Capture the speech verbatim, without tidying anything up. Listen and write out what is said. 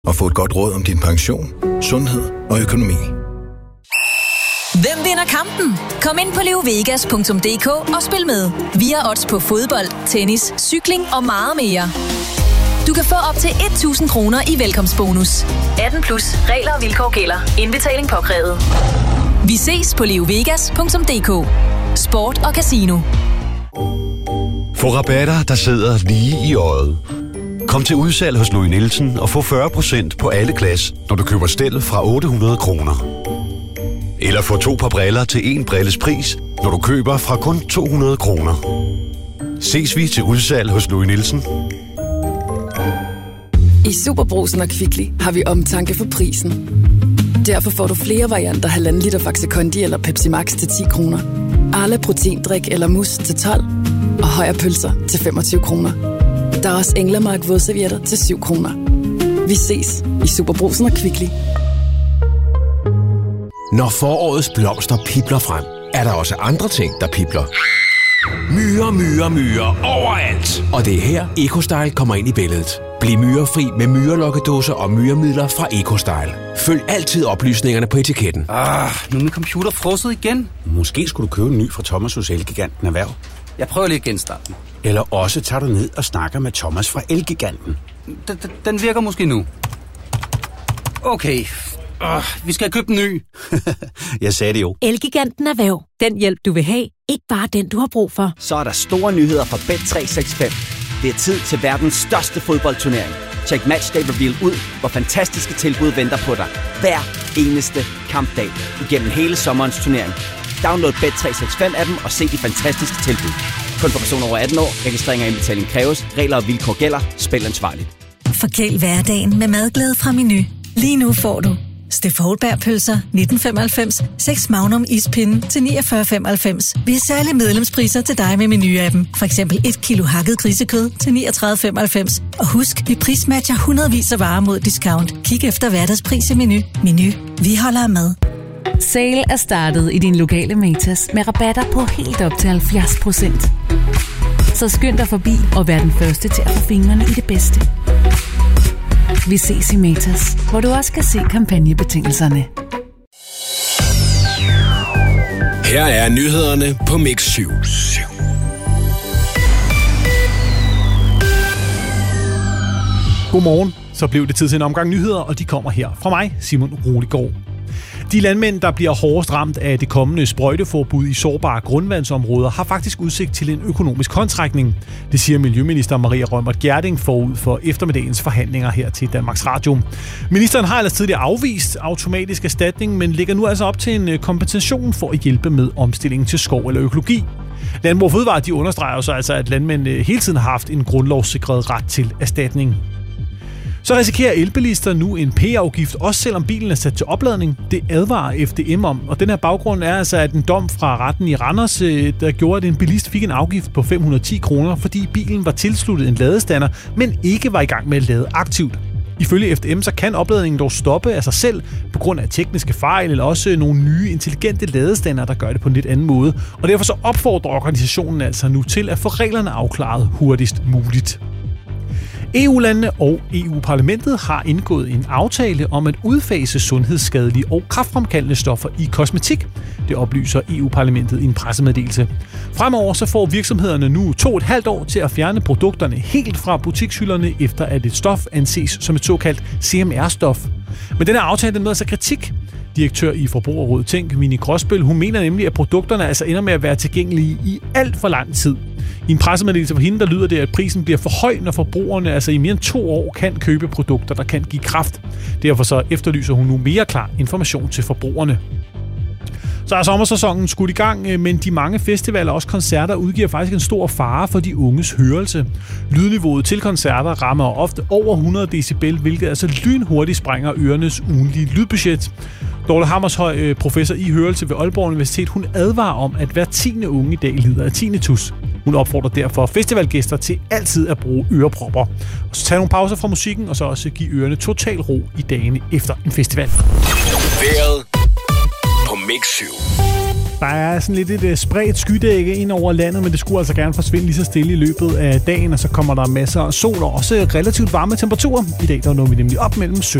og få et godt råd om din pension, sundhed og økonomi. Hvem vinder kampen? Kom ind på leovegas punktum d k og spil med. Vi har odds på fodbold, tennis, cykling og meget mere. Du kan få op til tusind kroner i velkomstbonus. atten plus. Regler og vilkår gælder. Indbetaling påkrævet. Vi ses på leovegas punktum d k. Sport og casino. Få rabatter, der sidder lige i øjet. Kom til udsalg hos Louis Nielsen og få fyrre procent på alle glas, når du køber stel fra otte hundrede kroner. Eller få to par briller til en brilles pris, når du køber fra kun to hundrede kroner. Ses vi til udsalg hos Louis Nielsen. I Superbrugsen og Kvickly har vi omtanke for prisen. Derfor får du flere varianter halvanden liter Faxe Kondi eller Pepsi Max til ti kroner. Arla proteindrik eller mus til tolv. Og Højer pølser til femogtyve kroner. Der er også Englemark vådservietter til syv kroner. Vi ses i Superbrugsen og Kvickly. Når forårets blomster pibler frem, er der også andre ting, der pibler. Myrer, myrer, myrer overalt. Og det er her, EcoStyle kommer ind i billedet. Bliv myrefri med myrelokkedåser og myremidler fra EcoStyle. Følg altid oplysningerne på etiketten. Ah, nu er min computer frosset igen. Måske skulle du købe en ny fra Thomas hos Elgiganten Erhverv. Jeg prøver lige at genstarte den. Eller også tager du ned og snakker med Thomas fra Elgiganten. Den, den virker måske nu. Okay. Uh, vi skal købe en ny. Jeg sagde det jo. Elgiganten Erhverv. Den hjælp, du vil have. Ikke bare den, du har brug for. Så er der store nyheder fra Bet tre seks fem. Det er tid til verdens største fodboldturnering. Check Matchday Reveal ud, hvor fantastiske tilbud venter på dig. Hver eneste kampdag igennem hele sommerens turnering. Download Bet tre seks fem appen og se de fantastiske tilbud. Kun for personer over atten år. Registrering og indbetaling kræves. Regler og vilkår gælder. Spil ansvarligt. Forkæl hverdagen med madglæde fra Menu. Lige nu får du Steff Holberg-pølser nitten femoghalvfems, seks Magnum ispinde til niogfyrre femoghalvfems. Vi har særlige medlemspriser til dig med Menu-appen. For eksempel et kilo hakket grisekød til niogtredive femoghalvfems. Og husk, vi prismatcher hundredvis af varer mod discount. Kig efter hverdagspris i Menu. Menu. Vi holder med. Sale er startet i din lokale Matas med rabatter på helt op til halvfjerds procent. Så skynd dig forbi og vær den første til at få fingrene i det bedste. Vi ses i Matas, hvor du også kan se kampagnebetingelserne. Her er nyhederne på Mix syv. Godmorgen. Så blev det tid til en omgang nyheder, og de kommer her fra mig, Simon Roligård. De landmænd, der bliver hårdest ramt af det kommende sprøjteforbud i sårbare grundvandsområder, har faktisk udsigt til en økonomisk håndtrækning. Det siger Miljøminister Maria Reumert Gjerding forud for eftermiddagens forhandlinger her til Danmarks Radio. Ministeren har ellers tidligere afvist automatisk erstatning, men lægger nu altså op til en kompensation for at hjælpe med omstillingen til skov eller økologi. Landbrug og Fødevare, de understreger jo så altså, at landmænd hele tiden har haft en grundlovssikret ret til erstatning. Så risikerer elbilister nu en P-afgift, også selvom bilen er sat til opladning. Det advarer F D M om, og den her baggrund er altså, at en dom fra retten i Randers, der gjorde, at en bilist fik en afgift på fem hundrede og ti kroner, fordi bilen var tilsluttet en ladestander, men ikke var i gang med at lade aktivt. Ifølge F D M så kan opladningen dog stoppe af sig selv på grund af tekniske fejl eller også nogle nye intelligente ladestander, der gør det på en lidt anden måde. Og derfor så opfordrer organisationen altså nu til at få reglerne afklaret hurtigst muligt. E U-landene og E U-parlamentet har indgået en aftale om at udfase sundhedsskadelige og kræftfremkaldende stoffer i kosmetik. Det oplyser E U-parlamentet i en pressemeddelelse. Fremover så får virksomhederne nu to og et halvt år til at fjerne produkterne helt fra butikshylderne, efter at et stof anses som et såkaldt C M R-stof. Men denne aftale den møder sig kritik. Direktør i Forbrugerrådet Tænk, Winnie Gråsbøl, hun mener nemlig, at produkterne altså ender med at være tilgængelige i alt for lang tid. I en pressemeddelelse for hende, der lyder det, at prisen bliver for høj, når forbrugerne altså i mere end to år kan købe produkter, der kan give kræft. Derfor så efterlyser hun nu mere klar information til forbrugerne. Så er sommersæsonen skudt i gang, men de mange festivaler og også koncerter udgiver faktisk en stor fare for de unges hørelse. Lydniveauet til koncerter rammer ofte over hundrede decibel, hvilket altså lynhurtigt sprænger ørenes ugentlige lydbudget. Dorte Hammershøj, professor i hørelse ved Aalborg Universitet, hun advarer om, at hver tiende unge i dag lider af tinnitus. Hun opfordrer derfor festivalgæster til altid at bruge ørepropper. Og så tage nogle pauser fra musikken, og så også give ørerne total ro i dagene efter en festival. Vejret på Mix syv. Der er sådan lidt et uh, spredt skydække ind over landet, men det skulle altså gerne forsvinde lige så stille i løbet af dagen, og så kommer der masser af sol og også relativt varme temperaturer. I dag der når vi nemlig op mellem sytten